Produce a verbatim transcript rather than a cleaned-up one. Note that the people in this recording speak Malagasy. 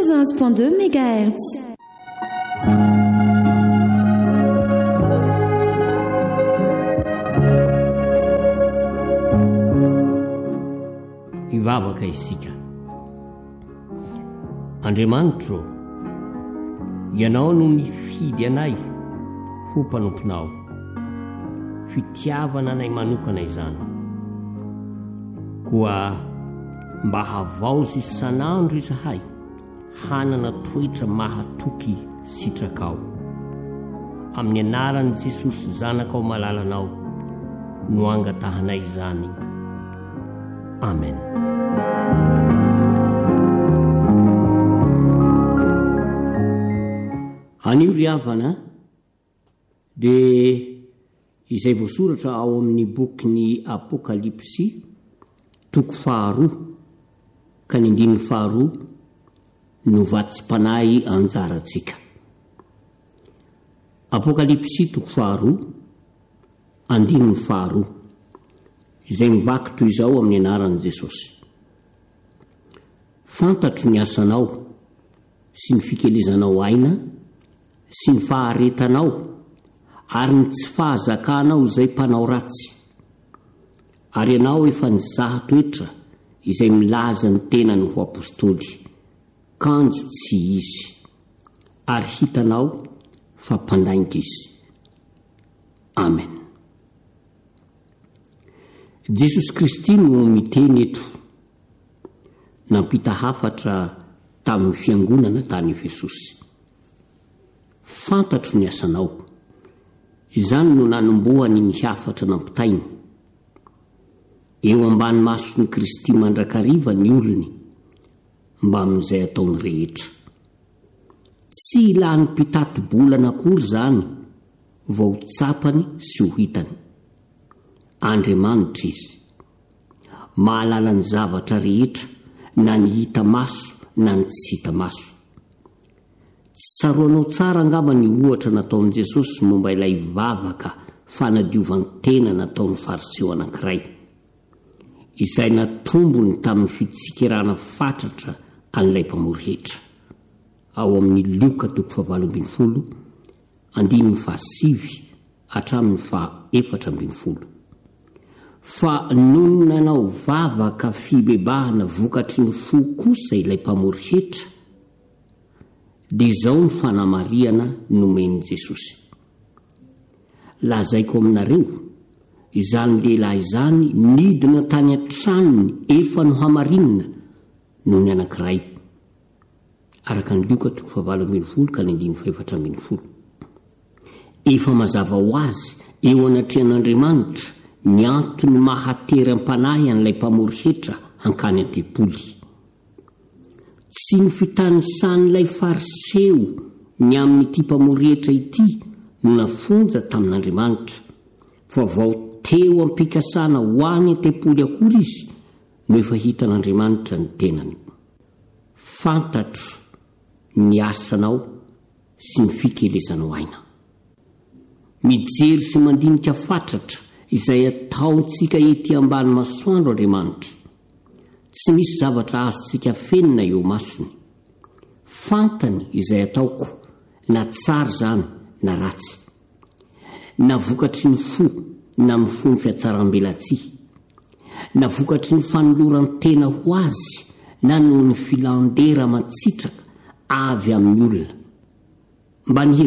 quatre-vingt-onze point deux mégahertz. Ivavaka isika. Andriamanitro, ianao no nifidy anay ho mpanomponao. Fitiavana anay manokana izany. Koa mba havaozy isan'andro izahay hanana toetra mahatoky sitrakao. Amin'ny anaran'i Jesosy zanakao malalanao no angatahanay izany. Amen. Anio ry havana dia izay voasoratra ao amin'ny bokin'ny Apokalipsy toko faharoa ka ny andininy faharoa no vatsim-panahy anjarantsika. Apokalipsy toko faharoa andininy faharoa izay mivaky toy izao amin'ny anaran'i Jesosy. Fantatro ny asanao sy ny fikelezanao aina sy ny faharetanao ary ny tsy fahazakanao izay mpanao ratsy. Ary ianao efa nizaha toetra izay milaza ny tenany ho apôstôly, kanjo tsy izy, ary hitanao fa mpandainga izy. Amen. Jesosy Kristy no miteny eto, nampita hafatra tamin'ny fiangonana tany Efesosy. Fantatro ny asanao, izany no nanombohany ny hafatra nampitainy. Eo ambany mason'i Kristy mandrakariva ny olony mba amin'izay ataony rehetra. Tsy ilany mpitato-bolana akory izany vao tsapany sy ho hitany. Andriamanitra izy, mahalala ny zavatra rehetra, na ny hita maso na ny tsy hita maso. Tsaroanao tsara angamba ny ohatra nataon'i Jesosy momba ilay vavaka fanadiovany tena nataon'ny fariseo anankiray, izay natombony tamin'ny fitsikerana fatratra an'ilay mpamory hetra. Ao amin'ny Luka toko fahavalo ambin'ny folo andininy fahasivy hatramin'ny faha efatra ambin'ny folo. Fa noho nanao vavaka fibebahana vokatry ny fo kosa ilay mpamory hetra, dia izao ny fanamariana nomen'i Jesosy. Lazaiko aminareo, izany lehilahy izany nidina tany an-tranony efa no hamarinina noho ny anankiray. Araka ny Luka toko fahavalo ambin'ny folo ka ny andininy faefatra ambin'ny folo. Efa mazava ho azy eo anatrehan'Andriamanitra ny antony mahatery am-panahy an'ilay mpamory hetra hankany an-tempoly. Tsy ny fitanisan'ilay fariseo ny amin'ity mpamory hetra ity no nafonja tamin'Andriamanitra, fa vao teo am-pikasana ho any an-tempoly akory izy no efa hitan'Andriamanitra ny tenany. Fantatro ny asanao sy ny fikelezanao aina. Mijery sy mandinika fatratra izay ataontsika ety ambany masoandro Andriamanitra. Tsy misy zavatra azontsika fenina eo masony. Fantany izay ataoko, na tsara zany na ratsy, na vokatry ny fo na mifono fiatsaram-belatsihy, na vokatry ny fanolorany tena ho azy na noho ny filandera matsitraka avy amin'ny olona. Mba